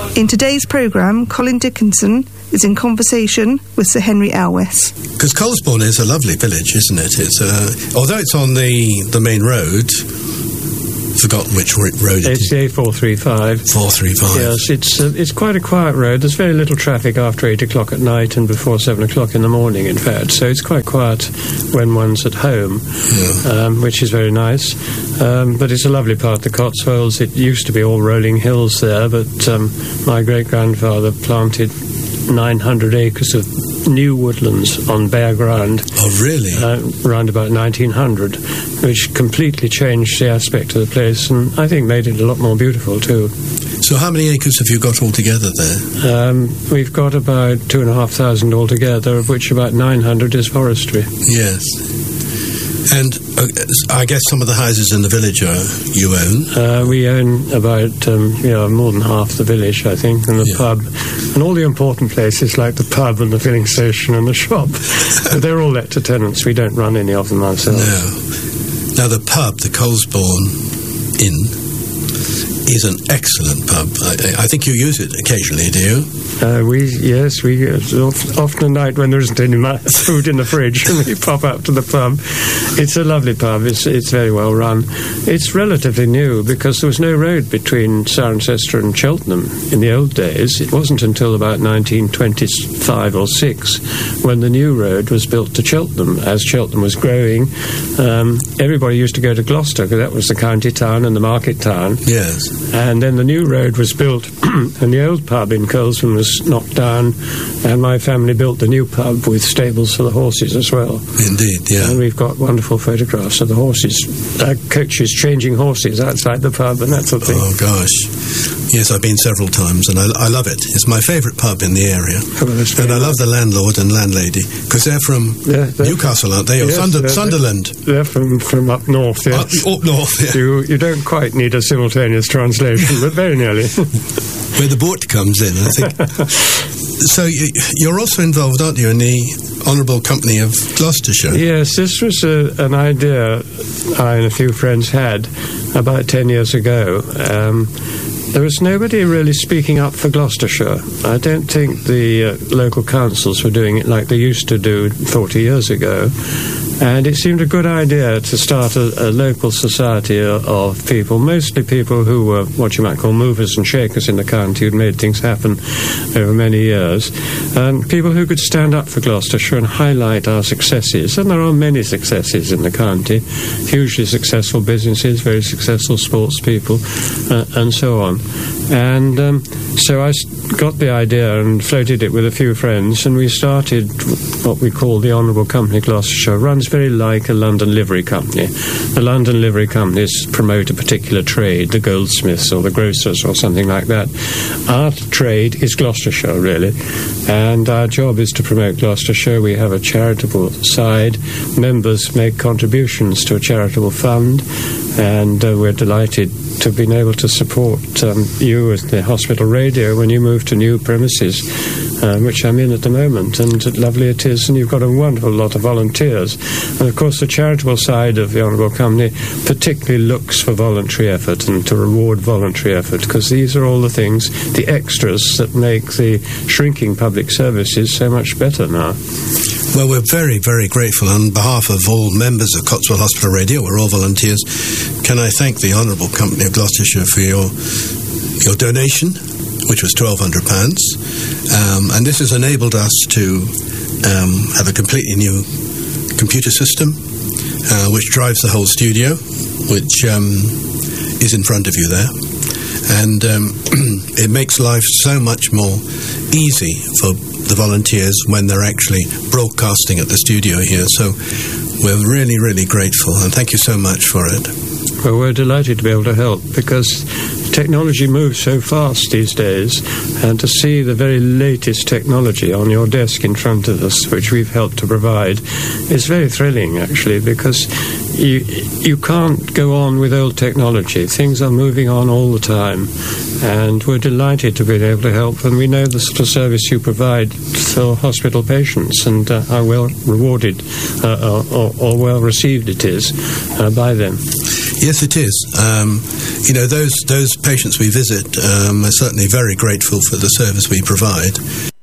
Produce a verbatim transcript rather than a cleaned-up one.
In today's programme, Colin Dickinson is in conversation with Sir Henry Elwes. Because Colesbourne is a lovely village, isn't it? It's uh, although it's on the, the main road, forgotten which road it it's is. the A four thirty-five. four thirty-five. Yes, it's uh, it's quite a quiet road. There's very little traffic after eight o'clock at night and before seven o'clock in the morning, in fact. So it's quite quiet when one's at home, Yeah. um, which is very nice. Um, but it's a lovely part of the Cotswolds. It used to be all rolling hills there, but um, my great-grandfather planted nine hundred acres of new woodlands on bare ground. Oh, really? Uh, around about nineteen hundred, which completely changed the aspect of the place and I think made it a lot more beautiful too. So how many acres have you got altogether there? Um, we've got about two and a half thousand altogether, of which about nine hundred is forestry. Yes. And uh, I guess some of the houses in the village are you own? Uh, we own about, um, you know, more than half the village, I think, and the Yeah. pub. And all the important places like the pub and the filling station and the shop. But they're all let to tenants. We don't run any of them ourselves. No. Now, the pub, the Colesbourne Inn, is an excellent pub. I, I think you use it occasionally, do you? Uh, we yes, we uh, often at night when there isn't any ma- food in the fridge, and we pop out to the pub. It's a lovely pub. It's it's very well run. It's relatively new because there was no road between Cirencester and Cheltenham in the old days. It wasn't until about nineteen twenty-five or six when the new road was built to Cheltenham. As Cheltenham was growing, um, everybody used to go to Gloucester because that was the county town and the market town. Yes. And then the new road was built, and the old pub in Colesbourne was knocked down, and my family built the new pub with stables for the horses as well. Indeed, yeah. And we've got wonderful photographs of the horses, uh, coaches changing horses outside the pub and that sort of thing. Oh, gosh. Yes, I've been several times, and I, I love it. It's my favourite pub in the area. Oh, well, that's and I very love the landlord and landlady, because they're from Yeah, they're- Newcastle, aren't they? Or Yes, Sunder- they're- Sunderland. They're from, from up north, yes. Up, up north, yeah. You, you don't quite need a simultaneous translation, but very nearly. Where the boat comes in, I think. So you, you're also involved, aren't you, in the Honourable Company of Gloucestershire? Yes, this was a, an idea I and a few friends had about ten years ago. Um, there was nobody really speaking up for Gloucestershire. I don't think the uh, local councils were doing it like they used to do forty years ago. And it seemed a good idea to start a, a local society of, of people, mostly people who were what you might call movers and shakers in the county, who'd made things happen over many years. Um, people who could stand up for Gloucestershire and highlight our successes. And there are many successes in the county, hugely successful businesses, very successful sports people, uh, and so on. And um, so I got the idea and floated it with a few friends, and we started what we call the Honourable Company Gloucestershire. Runs very like a London Livery Company. The London Livery Companies promote a particular trade, the goldsmiths or the grocers or something like that. Our trade is Gloucestershire, really, and our job is to promote Gloucestershire. We have a charitable side. Members make contributions to a charitable fund, and uh, we're delighted to have been able to support um, you as the hospital radio when you move to new premises, um, which I'm in at the moment, and lovely it is, and you've got a wonderful lot of volunteers. And of course the charitable side of the Honourable Company particularly looks for voluntary effort and to reward voluntary effort, because these are all the things, the extras that make the shrinking public services so much better now. Well, we're very, very grateful on behalf of all members of Cotswold Hospital Radio. We're all volunteers. Can I thank the Honourable Company of Gloucestershire for your your donation, which was twelve hundred pounds. Um, and this has enabled us to um, have a completely new computer system, uh, which drives the whole studio, which um, is in front of you there. And um, it makes life so much more easy for the volunteers when they're actually broadcasting at the studio here. So we're really, really grateful, and thank you so much for it. Well, we're delighted to be able to help, because technology moves so fast these days, and to see the very latest technology on your desk in front of us, which we've helped to provide, is very thrilling, actually, because you you can't go on with old technology. Things are moving on all the time, and we're delighted to be able to help, and we know the sort of service you provide for hospital patients, and uh, how well rewarded uh, or, or well received it is uh, by them. Yes, it is. Um, you know, those those patients we visit um, are certainly very grateful for the service we provide.